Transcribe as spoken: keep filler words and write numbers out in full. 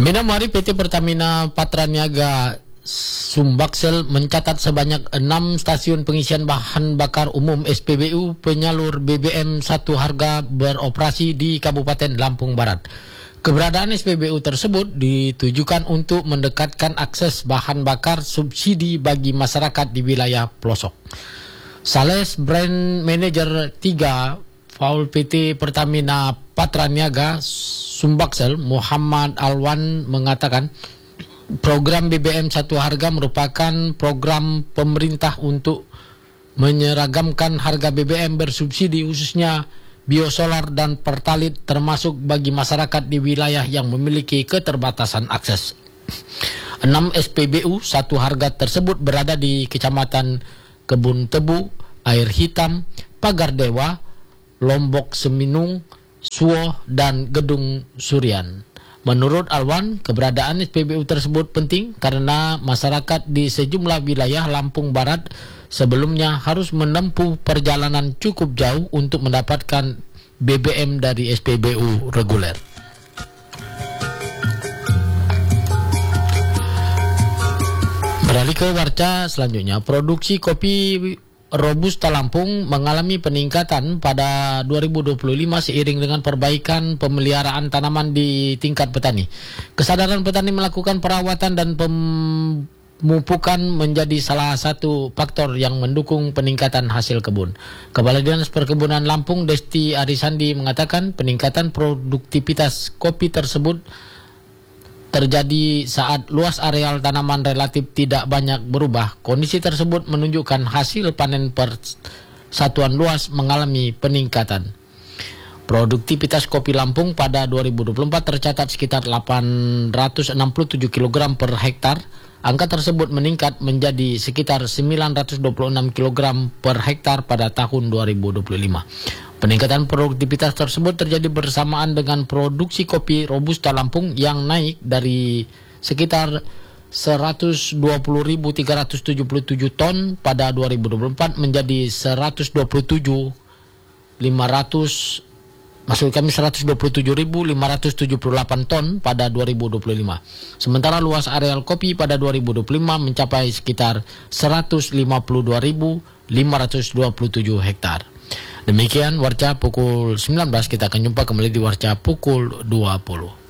Minamari P T Pertamina Patraniaga Sumbaksel mencatat sebanyak enam stasiun pengisian bahan bakar umum S P B U penyalur B B M satu harga beroperasi di Kabupaten Lampung Barat. Keberadaan S P B U tersebut ditujukan untuk mendekatkan akses bahan bakar subsidi bagi masyarakat di wilayah pelosok. Sales Brand Manager tiga Faul P T Pertamina Patraniaga Sumbaksel Muhammad Alwan mengatakan program B B M satu harga merupakan program pemerintah untuk menyeragamkan harga B B M bersubsidi khususnya biosolar dan pertalit termasuk bagi masyarakat di wilayah yang memiliki keterbatasan akses. enam S P B U satu harga tersebut berada di Kecamatan Kebun Tebu, Air Hitam, Pagar Dewa, Lombok Seminung, Suwoh, dan Gedung Surian. Menurut Alwan, keberadaan S P B U tersebut penting karena masyarakat di sejumlah wilayah Lampung Barat sebelumnya harus menempuh perjalanan cukup jauh untuk mendapatkan B B M dari S P B U reguler. Beralih ke warta selanjutnya, produksi kopi Robusta Lampung mengalami peningkatan pada dua ribu dua puluh lima seiring dengan perbaikan pemeliharaan tanaman di tingkat petani. Kesadaran petani melakukan perawatan dan pemupukan menjadi salah satu faktor yang mendukung peningkatan hasil kebun. Kepala Dinas Perkebunan Lampung Desti Arisandi mengatakan peningkatan produktivitas kopi tersebut terjadi saat luas areal tanaman relatif tidak banyak berubah. Kondisi tersebut menunjukkan hasil panen per satuan luas mengalami peningkatan. Produktivitas kopi Lampung pada dua ribu dua puluh empat tercatat sekitar delapan ratus enam puluh tujuh kilogram per hektar. Angka tersebut meningkat menjadi sekitar sembilan ratus dua puluh enam kilogram per hektar pada tahun dua ribu dua puluh lima. Peningkatan produktivitas tersebut terjadi bersamaan dengan produksi kopi Robusta Lampung yang naik dari sekitar seratus dua puluh ribu tiga ratus tujuh puluh tujuh ton pada dua ribu dua puluh empat menjadi seratus dua puluh tujuh ribu lima ratus maksud kami seratus dua puluh tujuh ribu lima ratus tujuh puluh delapan ton pada dua ribu dua puluh lima. Sementara luas areal kopi pada dua ribu dua puluh lima mencapai sekitar seratus lima puluh dua ribu lima ratus dua puluh tujuh hektar. Demikian Warca pukul sembilan belas, kita akan jumpa kembali di Warca pukul dua puluh.